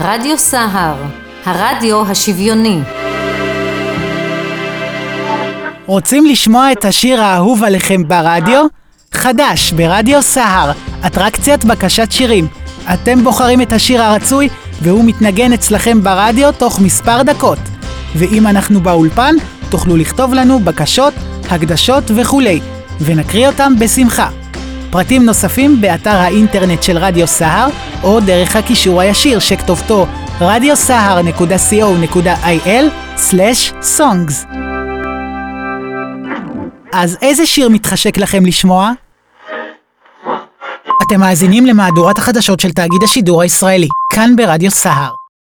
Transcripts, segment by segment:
רדיו סהר, הרדיו השוויוני. רוצים לשמוע את השיר האהוב עליכם ברדיו? חדש ברדיו סהר, אטרקציית בקשת שירים. אתם בוחרים את השיר הרצוי והוא מתנגן אצלכם ברדיו תוך מספר דקות. ואם אנחנו באולפן, תוכלו לכתוב לנו בקשות, הקדשות וכולי, ונקריא אותם בשמחה. פרטים נוספים באתר האינטרנט של רדיו סהר, או דרך הקישור הישיר שכתובתו radiosahar.co.il/songs. אז איזה שיר מתחשק לכם לשמוע? אתם מאזינים למהדורת החדשות של תאגיד השידור הישראלי, כאן ברדיו סהר.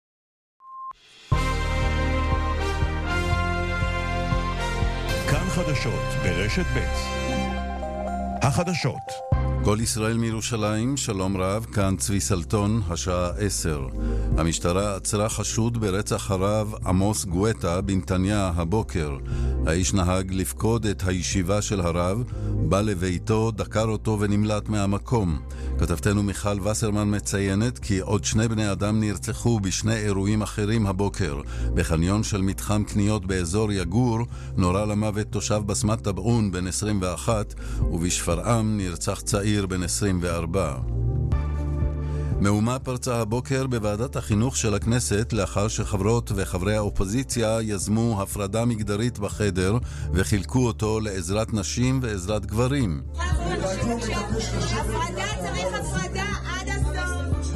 כאן חדשות ברשת ב'. החדשות. כל ישראל מירושלים, שלום רב, כאן צבי סלטון, השעה 10. המשטרה עצרה חשוד ברצח הרב עמוס גואטה בנתניה הבוקר. האיש נהג לפקוד את הישיבה של הרב, בא לביתו, דקר אותו ונמלט מהמקום. כתבתנו מיכל וסרמן מציינת כי עוד 2 בני אדם נרצחו בשני אירועים אחרים הבוקר. בחניון של מתחם קניות באזור יגור נורה למוות תושב בסמת טבעון בן 21, ובשפרעם נרצח צעיר בן 24. מהומה פרצה הבוקר בוועדת החינוך של הכנסת לאחר שחברות וחברי האופוזיציה יזמו הפרדה מגדרית בחדר וחילקו אותו לעזרת נשים ועזרת גברים. הפרדה צריך הפרדה עד הסוף.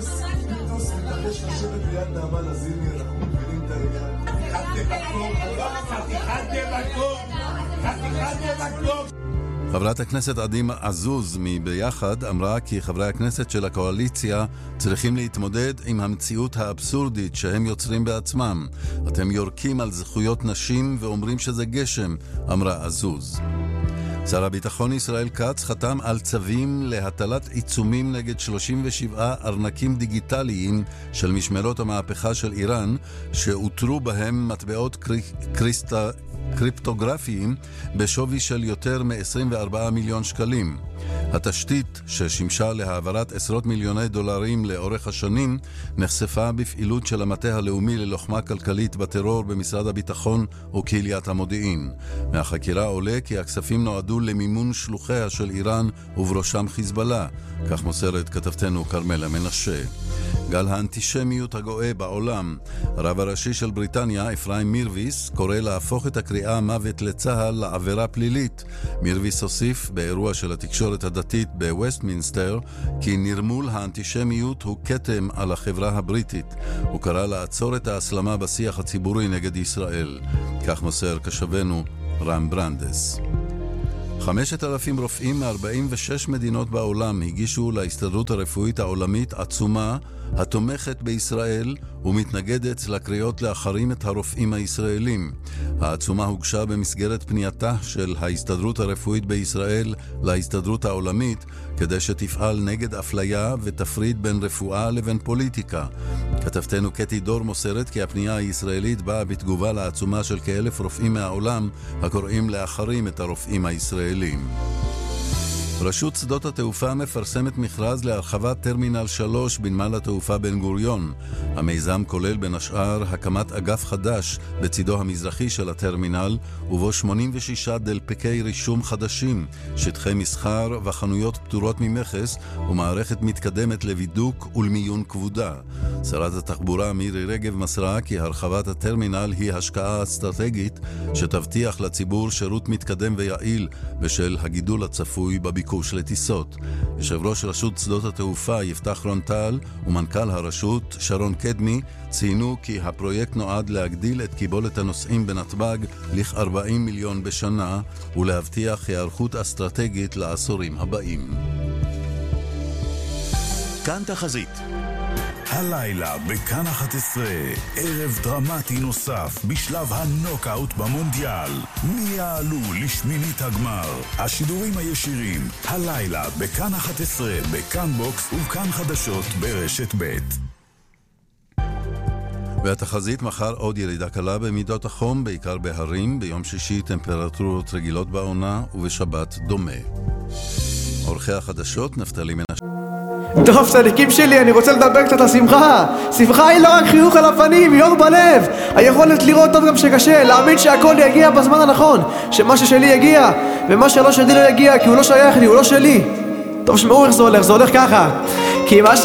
חברת הכנסת עדים עזוז מביחד אמרה כי חברי הכנסת של הקואליציה צריכים להתמודד עם המציאות האבסורדית שהם יוצרים בעצמם. אתם יורקים על זכויות נשים ואומרים שזה גשם, אמרה עזוז. שר הביטחון ישראל כץ חתם על צווים להטלת עיצומים נגד 37 ארנקים דיגיטליים של משמרות המהפכה של איראן, שאותרו בהם מטבעות קריפטוגרפיים בשווי של יותר מ-24 מיליון שקלים. התשתית ששימשה להעברת עשרות מיליוני דולרים לאורך השנים נחשפה בפעילות של המטה הלאומי ללוחמה כלכלית בטרור במשרד הביטחון וקהיליית המודיעין. מהחקירה עולה כי הכספים נועדו למימון שלוחיה של איראן ובראשם חיזבאללה, כך מוסרת כתבתנו קרמלה מנשה. גל האנטישמיות הגואה בעולם. הרב הראשי של בריטניה, אפרים מירוויס, קורא להפוך את הקריאה מוות לצהל לעבירה פלילית. מירוויס הוסיף באירוע של התקשורת הדתית בווסטמינסטר כי נרמול האנטישמיות הוא כתם על החברה הבריטית. הוא קרא לעצור את ההסלמה בשיח הציבורי נגד ישראל. כך מוסר כשבנו רם ברנדס. 5,000 רופאים מ-46 מדינות בעולם הגישו להסתדרות הרפואית העולמית עצומה התומכת בישראל ומתנגדת לקריאות להחרים את הרופאים הישראלים. העצומה הוגשה במסגרת פנייתה של ההסתדרות הרפואית בישראל להסתדרות העולמית כדי שתפעל נגד אפליה ותפריד בין רפואה לבין פוליטיקה. כתבתנו קטי דור מוסרת כי הפנייה הישראלית באה בתגובה לעצומה של כ1,000 רופאים מהעולם הקוראים להחרים את הרופאים הישראלים. רשות שדות התעופה מפרסמת מכרז להרחבת טרמינל 3 בנמל התעופה בן גוריון. המיזם כולל בין השאר הקמת אגף חדש בצידו המזרחי של הטרמינל, ובו 86 דלפקי רישום חדשים, שטחי מסחר וחנויות פטורות ממכס, ומערכת מתקדמת לבידוק ולמיון כבודה. שרת התחבורה מירי רגב מסרה כי הרחבת הטרמינל היא השקעה אסטרטגית שתבטיח לציבור שירות מתקדם ויעיל בשל הגידול הצפוי בביקוש לטיסות. יושב ראש רשות שדות התעופה יפתח רונטל ומנכ"ל הרשות שרון קדמי ציינו כי הפרויקט נועד להגדיל את קיבולת הנוסעים בנתב"ג ל-40 מיליון בשנה ולהבטיח היערכות אסטרטגית לעשורים הבאים. כאן תחזית. הלילה בכאן 11, ערב דרמטי נוסף בשלב הנוקאוט במונדיאל. מי יעלו לשמינית הגמר? השידורים הישירים, הלילה בכאן 11, בכאן בוקס וכאן חדשות ברשת ב'. והתחזית מחר עוד ירידה קלה במידות החום, בעיקר בהרים, ביום שישי טמפרטורות רגילות בעונה ובשבת דומה. עורכי החדשות נפתלי מנשה. טוב, צדיקים שלי, אני רוצה לדבר קצת על שמחה. שמחה היא לא רק חיוך על הפנים, היא אור בלב. היכולת לראות טוב גם שקשה, להאמין שהכל יגיע בזמן הנכון, שמה ששלי יגיע, ומה שלא שלי לא יגיע, כי הוא לא שייך לי, הוא לא שלי. טוב, שמעו איך זה הולך ככה. כי מה